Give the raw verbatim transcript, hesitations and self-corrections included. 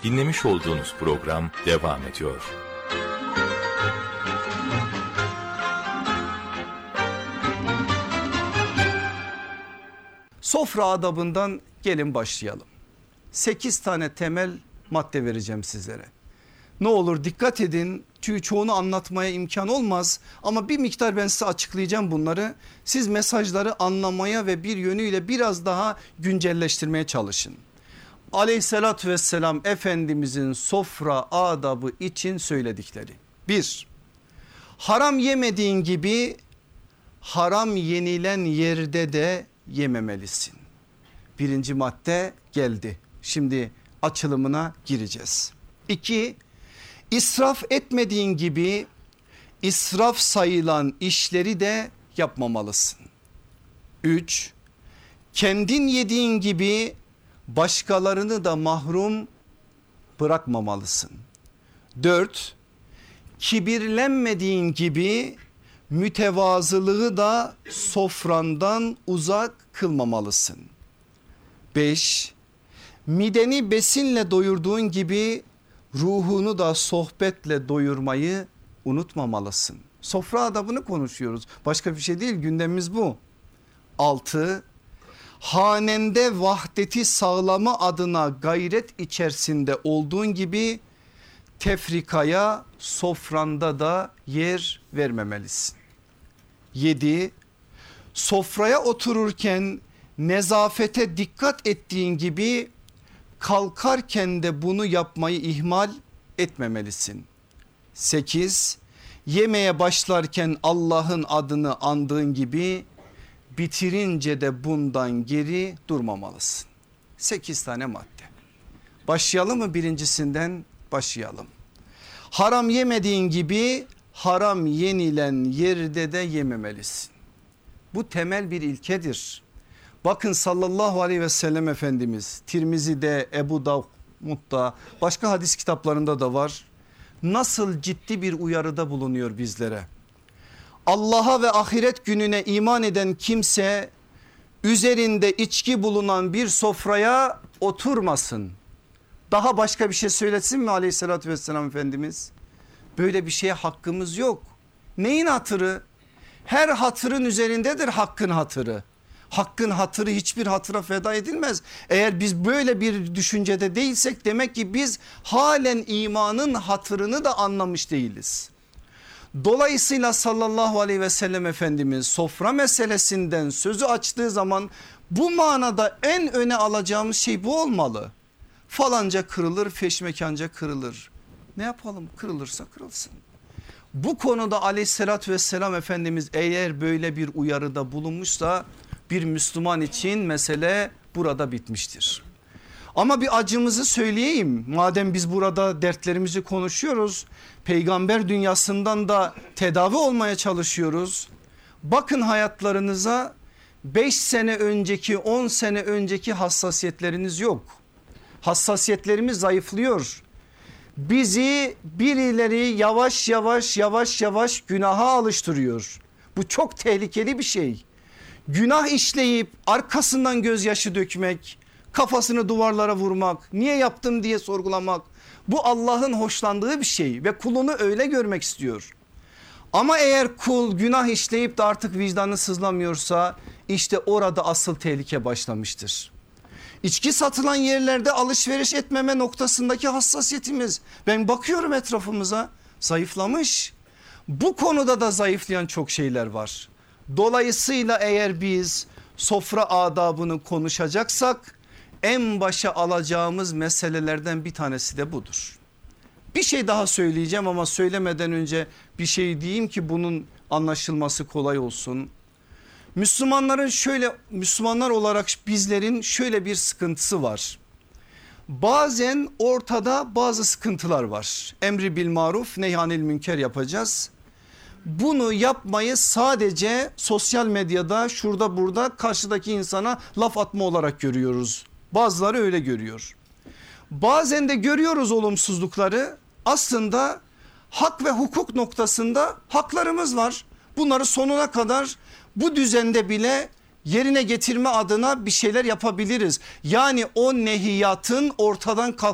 Dinlemiş olduğunuz program devam ediyor. Sofra adabından gelin başlayalım. sekiz tane temel madde vereceğim sizlere. Ne olur dikkat edin, çünkü çoğunu anlatmaya imkan olmaz ama bir miktar ben size açıklayacağım bunları. Siz mesajları anlamaya ve bir yönüyle biraz daha güncelleştirmeye çalışın. Aleyhissalatü vesselam Efendimizin sofra adabı için söyledikleri. Bir, haram yemediğin gibi haram yenilen yerde de yememelisin. Birinci madde geldi. Şimdi açılımına gireceğiz. İki, israf etmediğin gibi israf sayılan işleri de yapmamalısın. Üç, kendin yediğin gibi başkalarını da mahrum bırakmamalısın. Dört, kibirlenmediğin gibi mütevazılığı da sofrandan uzak kılmamalısın. Beş, mideni besinle doyurduğun gibi ruhunu da sohbetle doyurmayı unutmamalısın. Sofra adabını konuşuyoruz, başka bir şey değil, gündemimiz bu. Altı, hanende vahdeti sağlama adına gayret içerisinde olduğun gibi tefrikaya sofranda da yer vermemelisin. Yedi, sofraya otururken nezafete dikkat ettiğin gibi kalkarken de bunu yapmayı ihmal etmemelisin. Sekiz, yemeğe başlarken Allah'ın adını andığın gibi bitirince de bundan geri durmamalısın. Sekiz tane madde. Başlayalım mı birincisinden? Başlayalım. Haram yemediğin gibi haram yenilen yerde de yememelisin. Bu temel bir ilkedir. Bakın sallallahu aleyhi ve sellem Efendimiz Tirmizi'de, Ebu Davud'da, başka hadis kitaplarında da var. Nasıl ciddi bir uyarıda bulunuyor bizlere. Allah'a ve ahiret gününe iman eden kimse üzerinde içki bulunan bir sofraya oturmasın. Daha başka bir şey söylesin mi aleyhissalatü vesselam Efendimiz? Böyle bir şeye hakkımız yok. Neyin hatırı? Her hatırın üzerindedir hakkın hatırı. Hakkın hatırı hiçbir hatıra feda edilmez. Eğer biz böyle bir düşüncede değilsek demek ki biz halen imanın hatırını da anlamış değiliz. Dolayısıyla sallallahu aleyhi ve sellem Efendimiz sofra meselesinden sözü açtığı zaman bu manada en öne alacağımız şey bu olmalı. Falanca kırılır, feşmekanca kırılır. Ne yapalım, kırılırsa kırılsın. Bu konuda aleyhissalatü vesselam Efendimiz eğer böyle bir uyarıda bulunmuşsa bir Müslüman için mesele burada bitmiştir. Ama bir acımızı söyleyeyim, madem biz burada dertlerimizi konuşuyoruz, peygamber dünyasından da tedavi olmaya çalışıyoruz. Bakın hayatlarınıza, beş sene önceki, on sene önceki hassasiyetleriniz yok. Hassasiyetlerimiz zayıflıyor. Bizi birileri yavaş yavaş yavaş yavaş günaha alıştırıyor. Bu çok tehlikeli bir şey. Günah işleyip arkasından gözyaşı dökmek, kafasını duvarlara vurmak, niye yaptım diye sorgulamak, bu Allah'ın hoşlandığı bir şey ve kulunu öyle görmek istiyor. Ama eğer kul günah işleyip de artık vicdanı sızlamıyorsa işte orada asıl tehlike başlamıştır. İçki satılan yerlerde alışveriş etmeme noktasındaki hassasiyetimiz, ben bakıyorum etrafımıza, zayıflamış. Bu konuda da zayıflayan çok şeyler var. Dolayısıyla eğer biz sofra adabını konuşacaksak en başa alacağımız meselelerden bir tanesi de budur. Bir şey daha söyleyeceğim ama söylemeden önce bir şey diyeyim ki bunun anlaşılması kolay olsun. Müslümanların şöyle, Müslümanlar olarak bizlerin şöyle bir sıkıntısı var. Bazen ortada bazı sıkıntılar var. Emri bil maruf, nehyanil münker yapacağız. Bunu yapmayı sadece sosyal medyada, şurada burada karşıdaki insana laf atma olarak görüyoruz. Bazıları öyle görüyor. Bazen de görüyoruz olumsuzlukları, aslında hak ve hukuk noktasında haklarımız var. Bunları sonuna kadar bu düzende bile yerine getirme adına bir şeyler yapabiliriz. Yani o nehiyatın ortadan kalkması